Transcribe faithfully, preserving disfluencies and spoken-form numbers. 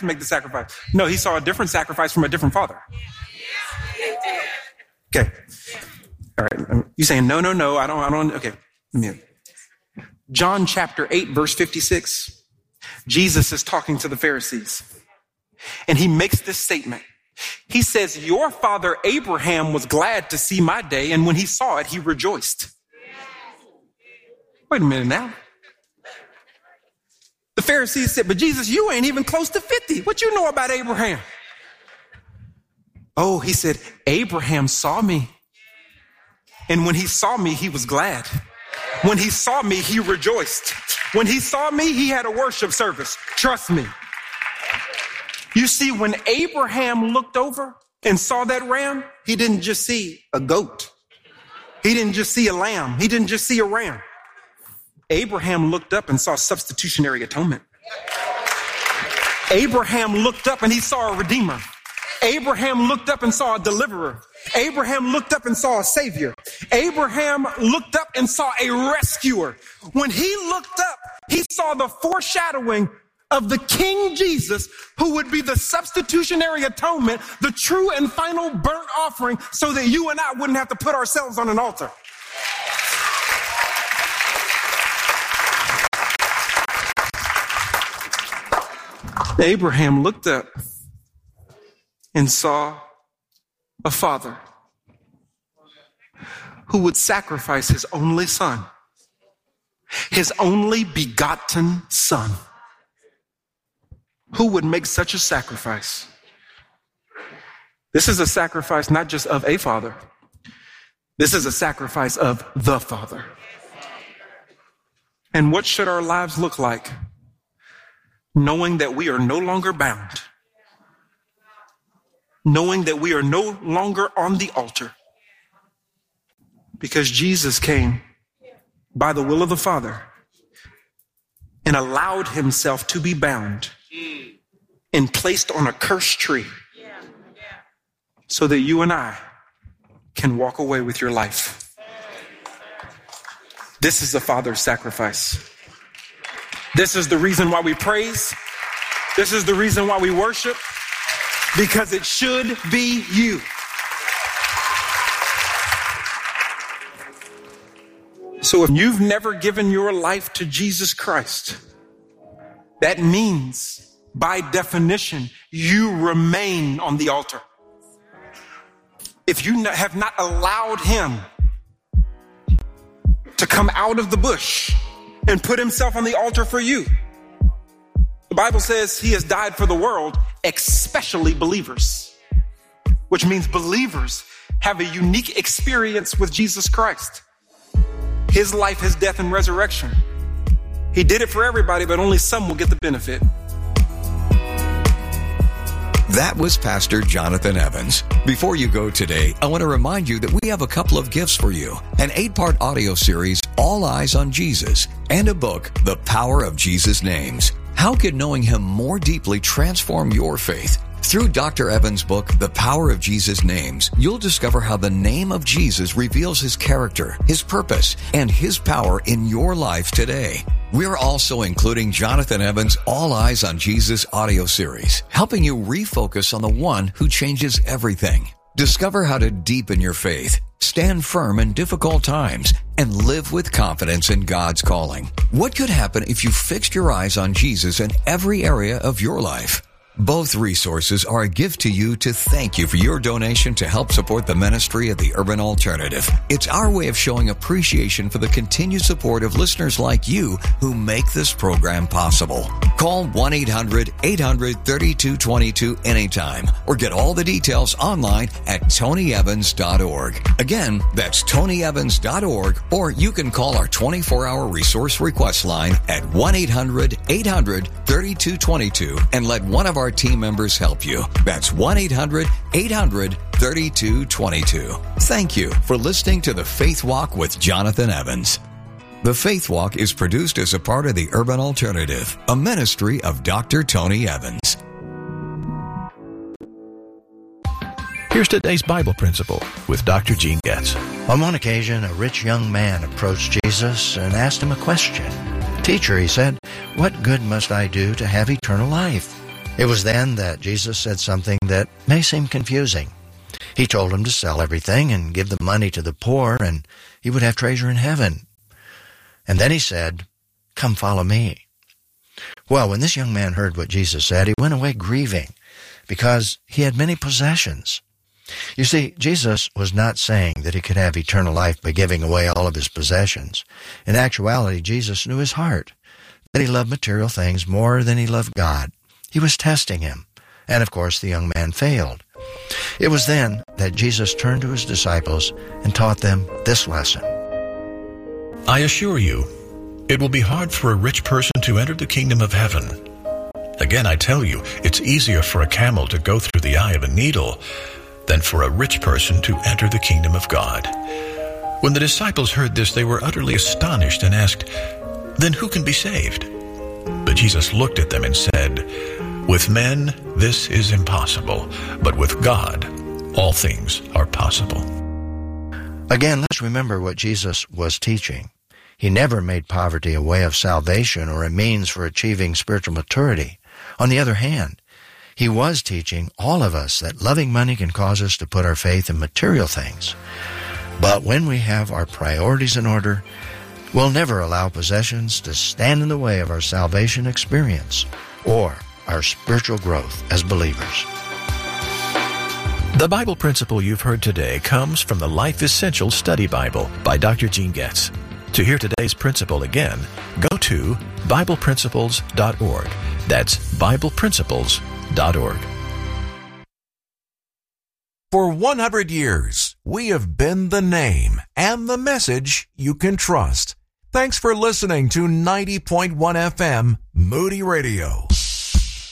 to make the sacrifice. No, he saw a different sacrifice from a different father. Okay. All right. You saying, no, no, no, I don't, I don't. Okay. John chapter eight, verse fifty-six. Jesus is talking to the Pharisees. And he makes this statement. He says, your father Abraham was glad to see my day, and when he saw it, he rejoiced. Wait a minute now. The Pharisees said, but Jesus, you ain't even close to fifty. What you know about Abraham? Oh, he said, Abraham saw me. And when he saw me, he was glad. When he saw me, he rejoiced. When he saw me, he had a worship service. Trust me. You see, when Abraham looked over and saw that ram, he didn't just see a goat. He didn't just see a lamb. He didn't just see a ram. Abraham looked up and saw substitutionary atonement. Abraham looked up and he saw a redeemer. Abraham looked up and saw a deliverer. Abraham looked up and saw a savior. Abraham looked up and saw a rescuer. When he looked up, he saw the foreshadowing of the King Jesus, who would be the substitutionary atonement, the true and final burnt offering, so that you and I wouldn't have to put ourselves on an altar. Abraham looked up and saw a father who would sacrifice his only son, his only begotten son. Who would make such a sacrifice? This is a sacrifice not just of a father. This is a sacrifice of the Father. And what should our lives look like? Knowing that we are no longer bound. Knowing that we are no longer on the altar. Because Jesus came by the will of the Father and allowed himself to be bound and placed on a cursed tree so that you and I can walk away with your life. This is the Father's sacrifice. This is the reason why we praise. This is the reason why we worship, because it should be you. So if you've never given your life to Jesus Christ, that means, by definition, you remain on the altar. If you have not allowed him to come out of the bush and put himself on the altar for you, the Bible says he has died for the world, especially believers, which means believers have a unique experience with Jesus Christ. His life, his death, and resurrection. He did it for everybody, but only some will get the benefit. That was Pastor Jonathan Evans. Before you go today, I want to remind you that we have a couple of gifts for you. An eight-part audio series, All Eyes on Jesus, and a book, The Power of Jesus' Names. How can knowing him more deeply transform your faith? Through Doctor Evans' book, The Power of Jesus' Names, you'll discover how the name of Jesus reveals his character, his purpose, and his power in your life today. We're also including Jonathan Evans' All Eyes on Jesus audio series, helping you refocus on the one who changes everything. Discover how to deepen your faith, stand firm in difficult times, and live with confidence in God's calling. What could happen if you fixed your eyes on Jesus in every area of your life? Both resources are a gift to you to thank you for your donation to help support the ministry of the Urban Alternative. It's our way of showing appreciation for the continued support of listeners like you who make this program possible. Call one eight hundred eight hundred thirty-two twenty-two anytime or get all the details online at tony evans dot org. Again, that's tony evans dot org, or you can call our twenty-four hour resource request line at one eight hundred eight hundred thirty-two twenty-two and let one of our Our team members help you. That's one eight hundred eight hundred thirty-two twenty-two. Thank you for listening to The Faith Walk with Jonathan Evans. The Faith Walk is produced as a part of the Urban Alternative, a ministry of Doctor Tony Evans. Here's today's Bible principle with Doctor Gene Getz. On one occasion, a rich young man approached Jesus and asked him a question. "Teacher," he said, "what good must I do to have eternal life?" It was then that Jesus said something that may seem confusing. He told him to sell everything and give the money to the poor, and he would have treasure in heaven. And then he said, "Come follow me." Well, when this young man heard what Jesus said, he went away grieving because he had many possessions. You see, Jesus was not saying that he could have eternal life by giving away all of his possessions. In actuality, Jesus knew his heart, that he loved material things more than he loved God. He was testing him, and of course the young man failed. It was then that Jesus turned to his disciples and taught them this lesson. I assure you, it will be hard for a rich person to enter the kingdom of heaven. Again, I tell you, it's easier for a camel to go through the eye of a needle than for a rich person to enter the kingdom of God. When the disciples heard this, they were utterly astonished and asked, "Then who can be saved?" But Jesus looked at them and said, "With men this is impossible, but with God all things are possible." Again, let's remember what Jesus was teaching. He never made poverty a way of salvation or a means for achieving spiritual maturity. On the other hand, he was teaching all of us that loving money can cause us to put our faith in material things. But when we have our priorities in order, we'll never allow possessions to stand in the way of our salvation experience or our spiritual growth as believers. The Bible principle you've heard today comes from the Life Essentials Study Bible by Doctor Gene Getz. To hear today's principle again, go to Bible Principles dot org. That's Bible Principles dot org. For one hundred years, we have been the name and the message you can trust. Thanks for listening to ninety point one F M Moody Radio.